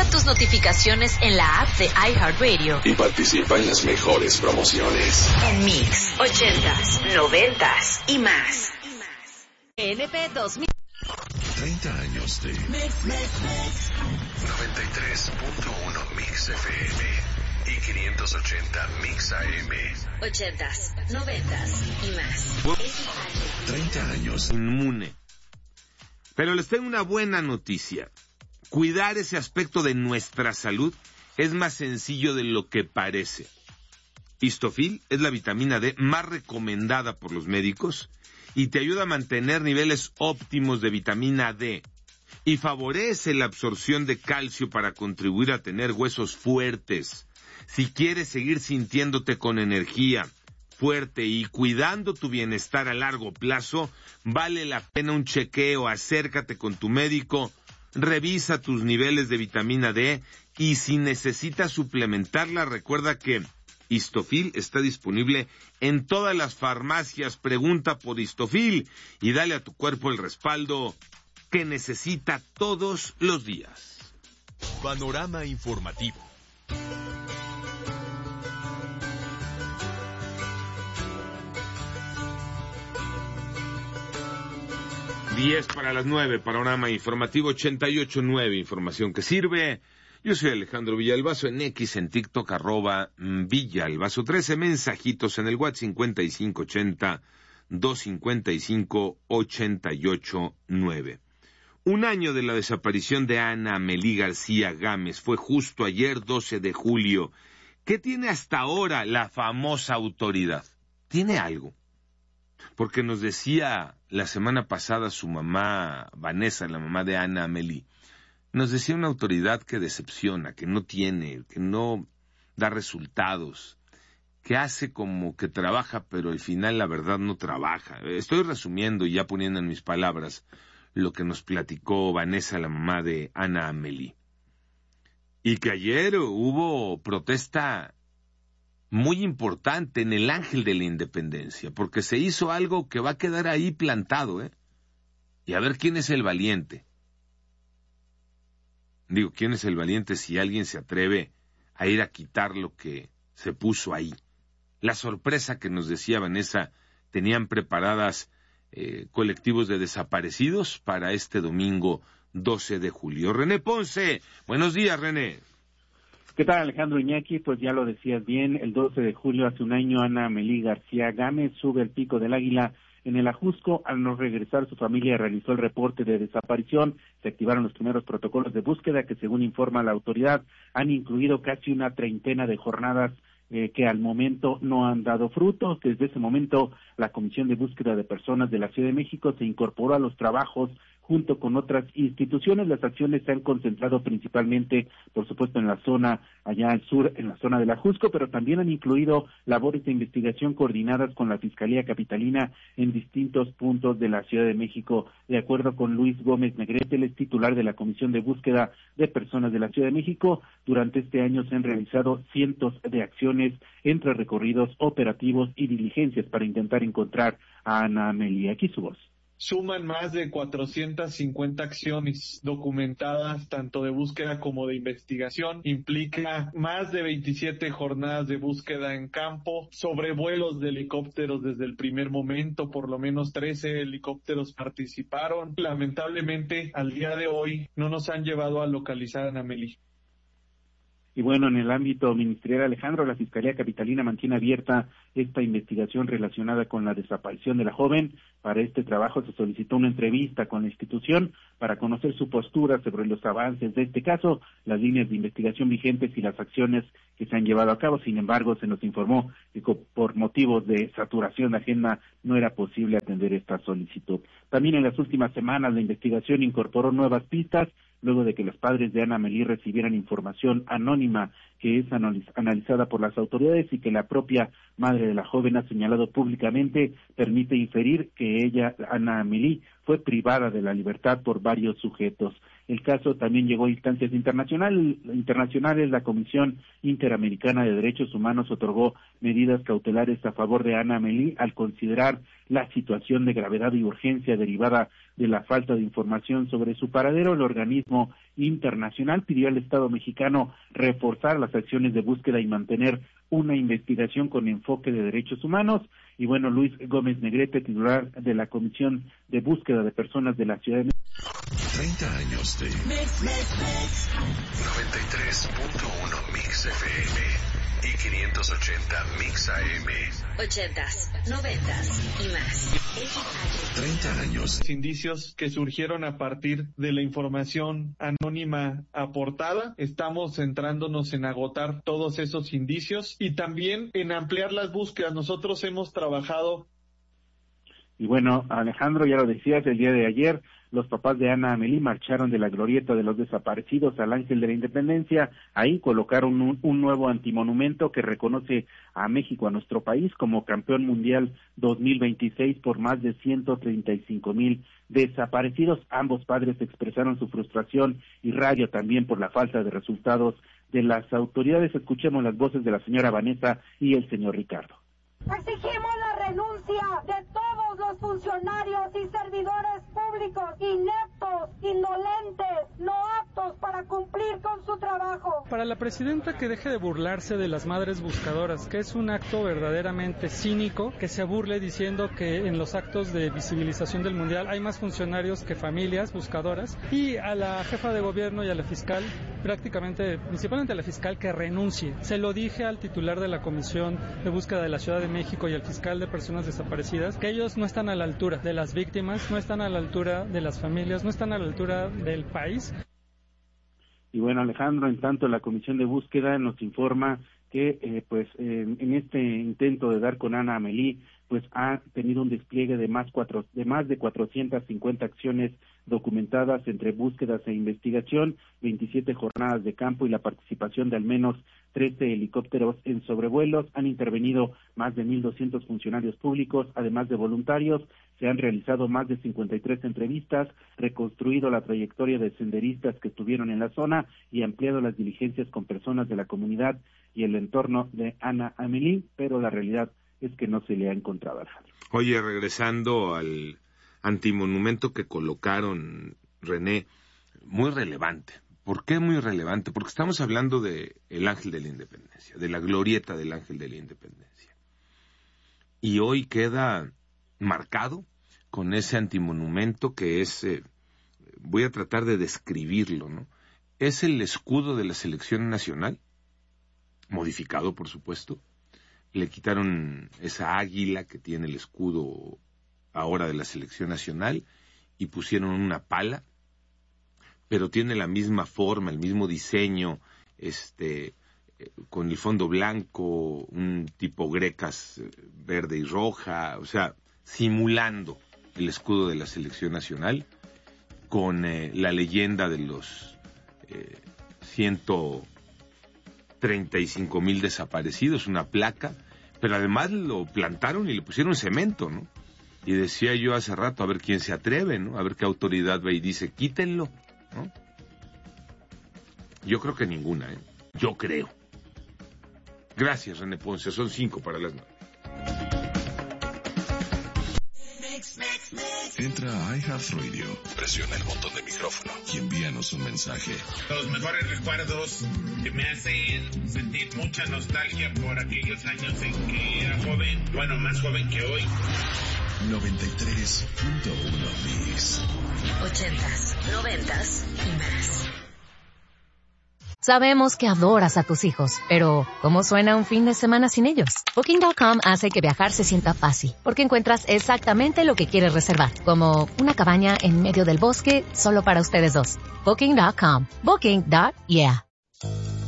tus notificaciones en la app de iHeartRadio. Y participa en las mejores promociones. En Mix, 80s, 90s y más. NP 2000. 30 años de 93.1 Mix FM y 580 Mix AM. 80s, 90s y más. 30 años. Inmune. Pero les tengo una buena noticia. Cuidar ese aspecto de nuestra salud es más sencillo de lo que parece. Histofil es la vitamina D más recomendada por los médicos y te ayuda a mantener niveles óptimos de vitamina D y favorece la absorción de calcio para contribuir a tener huesos fuertes. Si quieres seguir sintiéndote con energía, fuerte y cuidando tu bienestar a largo plazo, vale la pena un chequeo. Acércate con tu médico, revisa tus niveles de vitamina D y si necesitas suplementarla, recuerda que Histofil está disponible en todas las farmacias. Pregunta por Histofil y dale a tu cuerpo el respaldo que necesita todos los días. Panorama informativo. Diez para las 9, panorama informativo 88.9, información que sirve. Yo soy Alejandro Villalbazo, en X, en TikTok, @Villalbazo 13, mensajitos en el WhatsApp 5580-255-889. Un año de la desaparición de Ana Amelí García Gámez, fue justo ayer, 12 de julio. ¿Qué tiene hasta ahora la famosa autoridad? ¿Tiene algo? Porque nos decía la semana pasada su mamá, Vanessa, la mamá de Ana Amelí, nos decía una autoridad que decepciona, que no tiene, que no da resultados, que hace como que trabaja, pero al final la verdad no trabaja. Estoy resumiendo y ya poniendo en mis palabras lo que nos platicó Vanessa, la mamá de Ana Amelí. Y que ayer hubo protesta muy importante en el Ángel de la Independencia, porque se hizo algo que va a quedar ahí plantado, Y a ver quién es el valiente. Digo, ¿quién es el valiente si alguien se atreve a ir a quitar lo que se puso ahí? La sorpresa que nos decía Vanessa, tenían preparadas colectivos de desaparecidos para este domingo 12 de julio. René Ponce, buenos días, René. ¿Qué tal, Alejandro Iñaki? Pues ya lo decías bien, el 12 de julio hace un año Ana Amelí García Gámez sube el Pico del Águila en el Ajusco. Al no regresar, su familia realizó el reporte de desaparición. Se activaron los primeros protocolos de búsqueda que, según informa la autoridad, han incluido casi una treintena de jornadas que al momento no han dado fruto. Desde ese momento, la Comisión de Búsqueda de Personas de la Ciudad de México se incorporó a los trabajos junto con otras instituciones. Las acciones se han concentrado principalmente, por supuesto, en la zona allá al sur, en la zona del Ajusco, pero también han incluido labores de investigación coordinadas con la Fiscalía Capitalina en distintos puntos de la Ciudad de México. De acuerdo con Luis Gómez Negrete, el titular de la Comisión de Búsqueda de Personas de la Ciudad de México, durante este año se han realizado cientos de acciones entre recorridos operativos y diligencias para intentar encontrar a Ana Amelí. Aquí su voz. Suman más de 450 acciones documentadas, tanto de búsqueda como de investigación. Implica más de 27 jornadas de búsqueda en campo, sobrevuelos de helicópteros desde el primer momento. Por lo menos 13 helicópteros participaron. Lamentablemente, al día de hoy, no nos han llevado a localizar a Ana Amelí. Y bueno, en el ámbito ministerial, Alejandro, la Fiscalía Capitalina mantiene abierta esta investigación relacionada con la desaparición de la joven. Para este trabajo se solicitó una entrevista con la institución para conocer su postura sobre los avances de este caso, las líneas de investigación vigentes y las acciones que se han llevado a cabo. Sin embargo, se nos informó que por motivos de saturación de agenda no era posible atender esta solicitud. También en las últimas semanas la investigación incorporó nuevas pistas, luego de que los padres de Ana Amelí recibieran información anónima que es analizada por las autoridades y que la propia madre de la joven ha señalado públicamente, permite inferir que ella, Ana Amelí, fue privada de la libertad por varios sujetos. El caso también llegó a instancias internacionales. La Comisión Interamericana de Derechos Humanos otorgó medidas cautelares a favor de Ana Amelí al considerar la situación de gravedad y urgencia derivada de la falta de información sobre su paradero, el organismo internacional pidió al Estado mexicano reforzar las acciones de búsqueda y mantener una investigación con enfoque de derechos humanos. Y bueno, Luis Gómez Negrete, titular de la Comisión de Búsqueda de Personas de la Ciudad de México. 30 años de 93.1 Mix FM y 580 Mix AM. 80s, 90s y más. 30 años. Indicios que surgieron a partir de la información anónima aportada. Estamos centrándonos en agotar todos esos indicios y también en ampliar las búsquedas. Nosotros hemos trabajado. Y bueno, Alejandro, ya lo decías, el día de ayer los papás de Ana Amelí marcharon de la glorieta de los desaparecidos al Ángel de la Independencia. Ahí colocaron un nuevo antimonumento que reconoce a México, a nuestro país, como campeón mundial 2026 por más de 135,000 desaparecidos. Ambos padres expresaron su frustración y rabia también por la falta de resultados de las autoridades. Escuchemos las voces de la señora Vanessa y el señor Ricardo. Exigimos la renuncia de todos los funcionarios y servidores públicos ineptos, indolentes, no aptos para cumplir con su trabajo. Para la presidenta, que deje de burlarse de las madres buscadoras, que es un acto verdaderamente cínico, que se burle diciendo que en los actos de visibilización del Mundial hay más funcionarios que familias buscadoras, y a la jefa de gobierno y a la fiscal, principalmente a la fiscal, que renuncie. Se lo dije al titular de la Comisión de Búsqueda de la Ciudad de México y al fiscal de personas desaparecidas, que ellos no están a la altura de las víctimas, no están a la altura de las familias, no están a la altura del país. Y bueno, Alejandro, en tanto la Comisión de Búsqueda nos informa que en este intento de dar con Ana Amelí, pues ha tenido un despliegue de más de 450 acciones documentadas entre búsquedas e investigación, 27 jornadas de campo y la participación de al menos 13 helicópteros en sobrevuelos. Han intervenido más de 1,200 funcionarios públicos, además de voluntarios. Se han realizado más de 53 entrevistas, reconstruido la trayectoria de senderistas que estuvieron en la zona y ampliado las diligencias con personas de la comunidad y el entorno de Ana Amelí, pero la realidad es que no se le ha encontrado, Alejandro. Oye, regresando al antimonumento que colocaron, René, muy relevante. ¿Por qué muy relevante? Porque estamos hablando de el Ángel de la Independencia, de la glorieta del Ángel de la Independencia. Y hoy queda marcado con ese antimonumento que es, voy a tratar de describirlo, ¿no? Es el escudo de la selección nacional, modificado, por supuesto. Le quitaron esa águila que tiene el escudo ahora de la selección nacional y pusieron una pala, pero tiene la misma forma, el mismo diseño, con el fondo blanco, un tipo grecas verde y roja, o sea, simulando el escudo de la selección nacional, con la leyenda de los 135,000 desaparecidos, una placa, pero además lo plantaron y le pusieron cemento, ¿no? Y decía yo hace rato, a ver quién se atreve, ¿no? A ver qué autoridad ve y dice, quítenlo, ¿no? Yo creo que ninguna, ¿eh? Yo creo. Gracias, René Ponce, son 5 para las 9. Entra a iHeartRadio, presiona el botón de micrófono y envíanos un mensaje. Los mejores recuerdos que me hacen sentir mucha nostalgia por aquellos años en que era joven, bueno, más joven que hoy. 93.1 Mix. 80s, 90s y más. Sabemos que adoras a tus hijos, pero ¿cómo suena un fin de semana sin ellos? Booking.com hace que viajar se sienta fácil, porque encuentras exactamente lo que quieres reservar, como una cabaña en medio del bosque solo para ustedes dos. Booking.com. Booking.yeah.